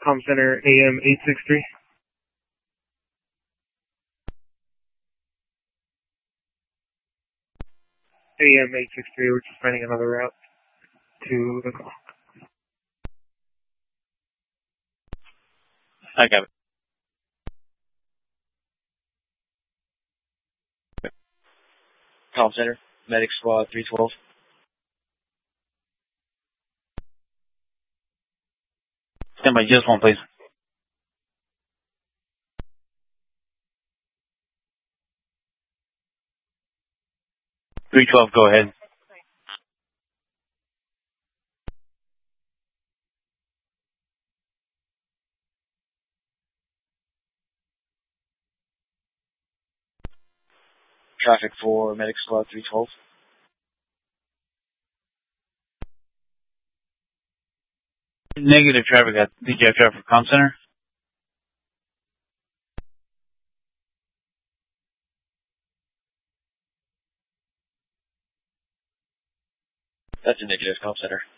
Com Center AM 863. AM 863, we're just finding another route to the call. I got it. Com Center, Medic Squad 312. Stand by, just one, please. 312, go ahead. Traffic for Medic Squad 312. Negative traffic at DJI traffic for Com Center. That's a negative, Com Center.